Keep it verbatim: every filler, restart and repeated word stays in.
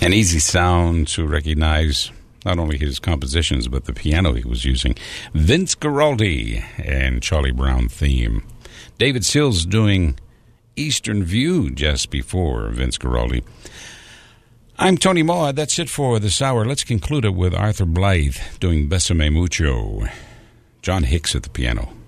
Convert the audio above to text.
An easy sound to recognize not only his compositions, but the piano he was using. Vince Guaraldi and Charlie Brown theme. David Sills doing Eastern View just before Vince Guaraldi. I'm Tony Moa. That's it for this hour. Let's conclude it with Arthur Blythe doing Besame Mucho. John Hicks at the piano.